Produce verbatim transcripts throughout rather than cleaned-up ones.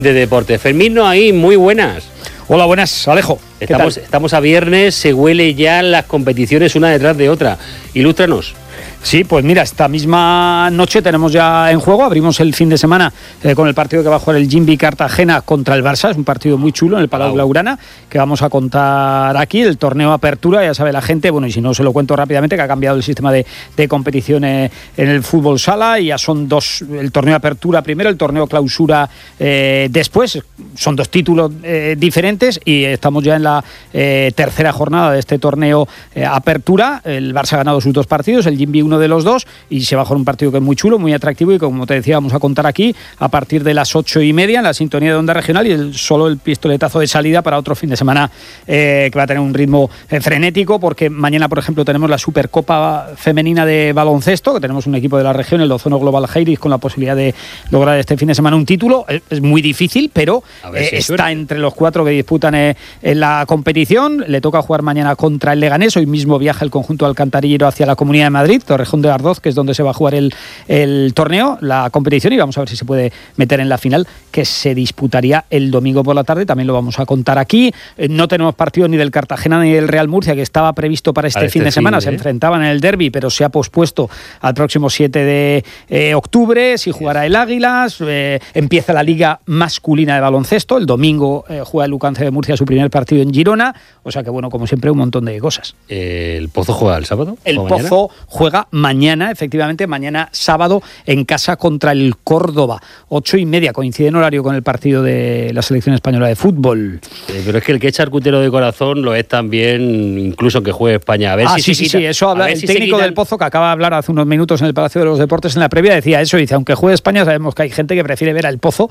de deporte. Fermín, no ahí, muy buenas. Hola, buenas, Alejo. ¿Qué estamos, tal? estamos a viernes, se huele ya las competiciones una detrás de otra. Ilústranos. Sí, pues mira, esta misma noche tenemos ya en juego, abrimos el fin de semana eh, con el partido que va a jugar el Jimbi Cartagena contra el Barça, es un partido muy chulo en el Palau Blaugrana, que vamos a contar aquí, el torneo Apertura, ya sabe la gente, bueno, y si no se lo cuento rápidamente, que ha cambiado el sistema de, de competición eh, en el fútbol sala, y ya son dos, el torneo Apertura primero, el torneo Clausura eh, después, son dos títulos eh, diferentes, y estamos ya en la eh, tercera jornada de este torneo eh, Apertura, el Barça ha ganado sus dos partidos, el Jimbi uno de los dos, y se va a jugar un partido que es muy chulo, muy atractivo, y como te decía, vamos a contar aquí a partir de las ocho y media en la sintonía de Onda Regional, y el, solo el pistoletazo de salida para otro fin de semana eh, que va a tener un ritmo eh, frenético, porque mañana, por ejemplo, tenemos la Supercopa Femenina de Baloncesto, que tenemos un equipo de la región, el Ozono Global Heiris, con la posibilidad de lograr este fin de semana un título. Es, es muy difícil, pero eh, si está suerte. Entre los cuatro que disputan eh, en la competición. Le toca jugar mañana contra el Leganés. Hoy mismo viaja el conjunto alcantarillero hacia la Comunidad de Madrid, Torrejón de Ardoz, que es donde se va a jugar el, el torneo, la competición, y vamos a ver si se puede meter en la final, que se disputaría el domingo por la tarde. También lo vamos a contar aquí. Eh, no tenemos partido ni del Cartagena ni del Real Murcia, que estaba previsto para este, para este fin de semana. Fin, ¿eh? Se enfrentaban en el derbi, pero se ha pospuesto al próximo siete de eh, octubre. Si jugará el Águilas. Eh, empieza la Liga Masculina de Baloncesto. El domingo eh, juega el Lucance de Murcia su primer partido en Girona. O sea que, bueno, como siempre, un montón de cosas. Eh, ¿El Pozo juega el sábado? El Pozo mañana? juega mañana, efectivamente, mañana sábado, en casa contra el Córdoba. Ocho y media, coincide en horario con el partido de la selección española de fútbol. Eh, pero es que el que es charcutero de corazón lo es también, incluso que juegue España. A ver ah, si sí, se sí, quita, sí, eso habla el si técnico del Pozo, que acaba de hablar hace unos minutos en el Palacio de los Deportes en la previa, decía eso, dice, aunque juegue España, sabemos que hay gente que prefiere ver al Pozo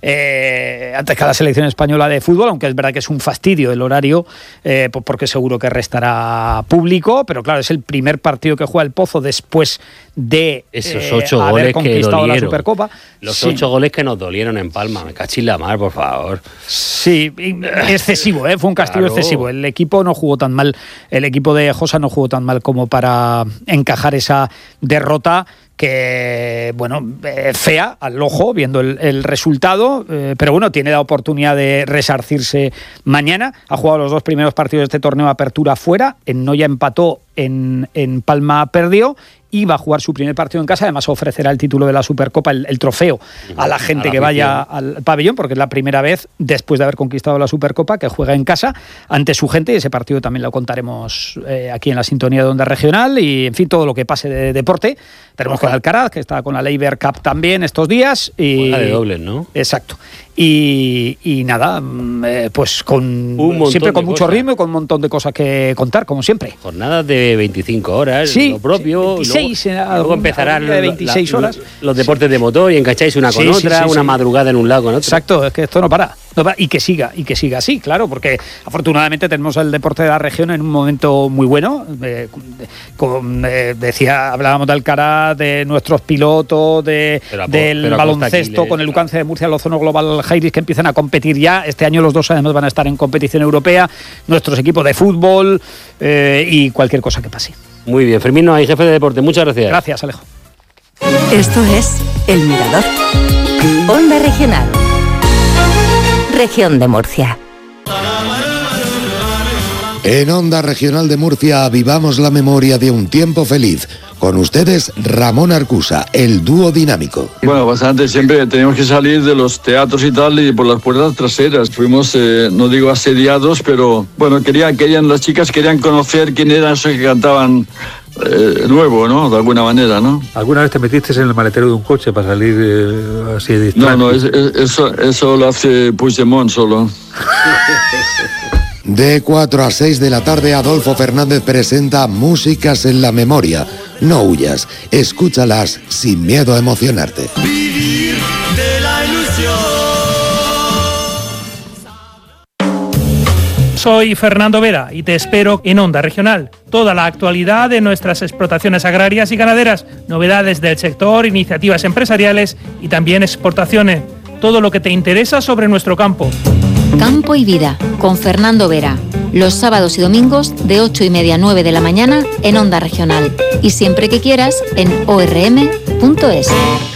eh, antes que a la selección española de fútbol, aunque es verdad que es un fastidio el horario, eh, porque seguro que restará público, pero claro, es el primer partido que juega el Pozo después de esos ocho eh, goles haber conquistado que la Supercopa. Los sí. ocho goles que nos dolieron en Palma. Me cachis la mar, por favor. Sí, excesivo, ¿eh? Fue un castigo claro. excesivo. El equipo no jugó tan mal, el equipo de Josa no jugó tan mal como para encajar esa derrota, que, bueno, eh, fea al ojo viendo el, el resultado, eh, pero bueno, tiene la oportunidad de resarcirse mañana. Ha jugado los dos primeros partidos de este torneo Apertura fuera, en Noya empató, en, en Palma perdió, y va a jugar su primer partido en casa. Además ofrecerá el título de la Supercopa, el, el trofeo, a la gente a la que vaya al pabellón, porque es la primera vez después de haber conquistado la Supercopa que juega en casa ante su gente, y ese partido también lo contaremos eh, aquí en la sintonía de Onda Regional, y en fin, todo lo que pase de deporte. Tenemos con Alcaraz, que está con la Leiber Cup también estos días. Y juega de dobles, ¿no? Exacto. Y, y nada, eh, pues con siempre con mucho cosas. ritmo y con un montón de cosas que contar, como siempre. Jornadas de veinticinco horas, sí, lo propio. Sí, veintiséis, luego, luego empezarán de veintiséis la, horas. Los, los deportes de motor, y engancháis una con sí, otra, sí, sí, una sí. madrugada en un lado con otra. Exacto, es que esto no para. No para. Y que siga, y que siga así, claro, porque afortunadamente tenemos el deporte de la región en un momento muy bueno. Eh, como eh, decía, hablábamos de Alcaraz, de nuestros pilotos, de, pero, del pero baloncesto, Aquiles, con el Lucance de Murcia, el Ozono Global Heiris, que empiezan a competir ya. Este año los dos además van a estar en competición europea, nuestros equipos de fútbol eh, y cualquier cosa que pase. Muy bien, Fermín, no hay jefe de deporte, muchas gracias. Gracias, Alejo. Esto es El Mirador. Onda Regional. Región de Murcia. En Onda Regional de Murcia avivamos la memoria de un tiempo feliz. Con ustedes, Ramón Arcusa, el dúo dinámico. Bueno, bastante, siempre teníamos que salir de los teatros y tal, y por las puertas traseras. Fuimos, eh, no digo asediados, pero bueno, querían, querían, las chicas querían conocer quién eran esos que cantaban eh, nuevo, ¿no? De alguna manera, ¿no? ¿Alguna vez te metiste en el maletero de un coche para salir eh, así de distraído? No, no, es, es, eso, eso lo hace Puigdemont solo. De cuatro a seis de la tarde, Adolfo Fernández presenta Músicas en la Memoria. No huyas, escúchalas sin miedo a emocionarte. Vivir de la ilusión. Soy Fernando Vera y te espero en Onda Regional. Toda la actualidad de nuestras explotaciones agrarias y ganaderas, novedades del sector, iniciativas empresariales y también exportaciones. Todo lo que te interesa sobre nuestro campo. Campo y Vida, con Fernando Vera. Los sábados y domingos de ocho y media a nueve de la mañana en Onda Regional. Y siempre que quieras en o r m punto es.